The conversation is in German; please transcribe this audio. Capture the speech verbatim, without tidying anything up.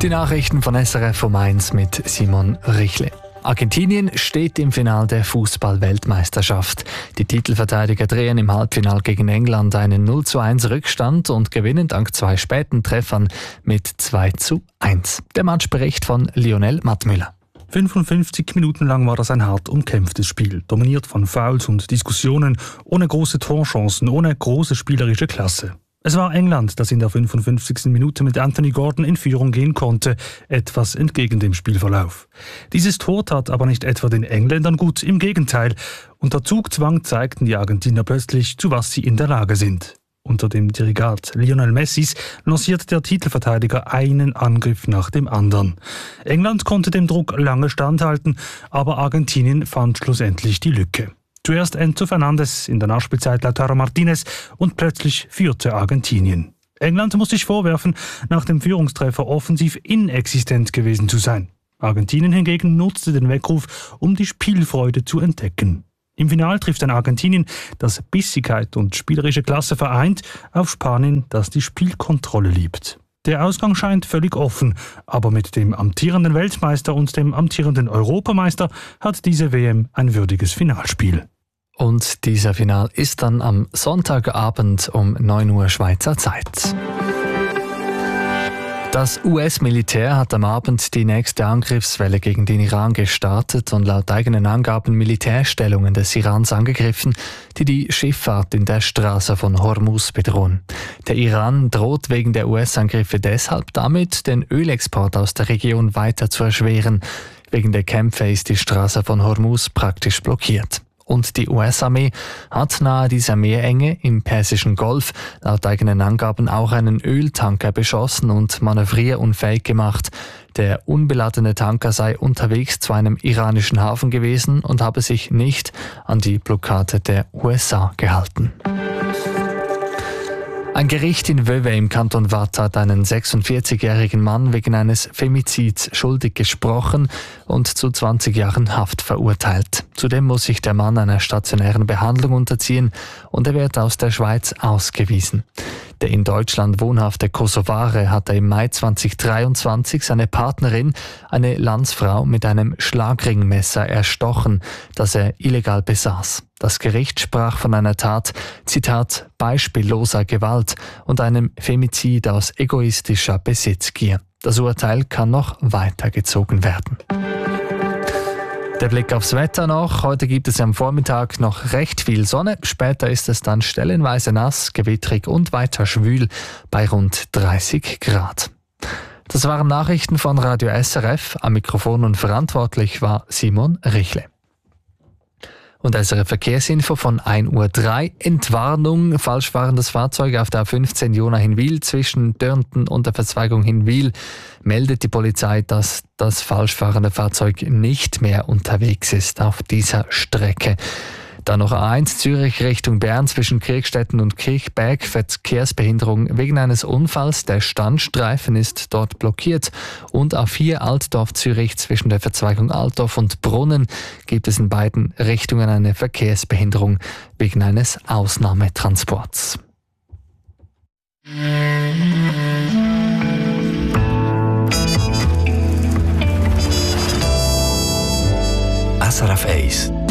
Die Nachrichten von S R F um eins mit Simon Richle. Argentinien steht im Finale der Fußball-Weltmeisterschaft. Die Titelverteidiger drehen im Halbfinale gegen England einen null zu eins Rückstand und gewinnen dank zwei späten Treffern mit zwei zu eins. Der Matchbericht von Lionel Mattmüller. fünfundfünfzig Minuten lang war das ein hart umkämpftes Spiel, dominiert von Fouls und Diskussionen, ohne große Torchancen, ohne große spielerische Klasse. Es war England, das in der fünfundfünfzigsten Minute mit Anthony Gordon in Führung gehen konnte, etwas entgegen dem Spielverlauf. Dieses Tor tat aber nicht etwa den Engländern gut, im Gegenteil. Unter Zugzwang zeigten die Argentinier plötzlich, zu was sie in der Lage sind. Unter dem Dirigat Lionel Messis lanciert der Titelverteidiger einen Angriff nach dem anderen. England konnte dem Druck lange standhalten, aber Argentinien fand schlussendlich die Lücke. Zuerst Enzo Fernandes, in der Nachspielzeit Lautaro Martinez und plötzlich führte Argentinien. England muss sich vorwerfen, nach dem Führungstreffer offensiv inexistent gewesen zu sein. Argentinien hingegen nutzte den Weckruf, um die Spielfreude zu entdecken. Im Finale trifft ein Argentinien, das Bissigkeit und spielerische Klasse vereint, auf Spanien, das die Spielkontrolle liebt. Der Ausgang scheint völlig offen, aber mit dem amtierenden Weltmeister und dem amtierenden Europameister hat diese W M ein würdiges Finalspiel. Und dieser Final ist dann am Sonntagabend um neun Uhr Schweizer Zeit. Das U S-Militär hat am Abend die nächste Angriffswelle gegen den Iran gestartet und laut eigenen Angaben Militärstellungen des Irans angegriffen, die die Schifffahrt in der Straße von Hormuz bedrohen. Der Iran droht wegen der U S-Angriffe deshalb damit, den Ölexport aus der Region weiter zu erschweren. Wegen der Kämpfe ist die Straße von Hormuz praktisch blockiert. Und die U S-Armee hat nahe dieser Meerenge im Persischen Golf laut eigenen Angaben auch einen Öltanker beschossen und manövrierunfähig gemacht. Der unbeladene Tanker sei unterwegs zu einem iranischen Hafen gewesen und habe sich nicht an die Blockade der U S A gehalten. Ein Gericht in Vevey im Kanton Waadt hat einen sechsundvierzigjährigen Mann wegen eines Femizids schuldig gesprochen und zu zwanzig Jahren Haft verurteilt. Zudem muss sich der Mann einer stationären Behandlung unterziehen und er wird aus der Schweiz ausgewiesen. Der in Deutschland wohnhafte Kosovare hatte im Mai zweitausenddreiundzwanzig seine Partnerin, eine Landsfrau, mit einem Schlagringmesser erstochen, das er illegal besaß. Das Gericht sprach von einer Tat, Zitat, beispielloser Gewalt und einem Femizid aus egoistischer Besitzgier. Das Urteil kann noch weitergezogen werden. Der Blick aufs Wetter noch. Heute gibt es am Vormittag noch recht viel Sonne. Später ist es dann stellenweise nass, gewittrig und weiter schwül bei rund dreißig Grad. Das waren Nachrichten von Radio S R F. Am Mikrofon und verantwortlich war Simon Richle. Und S R F Verkehrsinfo von ein Uhr drei. Entwarnung, falschfahrendes Fahrzeug auf der A fünfzehn Jona-Hinwil zwischen Dörnten und der Verzweigung Hinwil meldet die Polizei, dass das falschfahrende Fahrzeug nicht mehr unterwegs ist auf dieser Strecke. Dann noch A eins Zürich Richtung Bern zwischen Kirchstetten und Kirchberg, Verkehrsbehinderung wegen eines Unfalls. Der Standstreifen ist dort blockiert. Und A vier Altdorf Zürich zwischen der Verzweigung Altdorf und Brunnen gibt es in beiden Richtungen eine Verkehrsbehinderung wegen eines Ausnahmetransports. S R F eins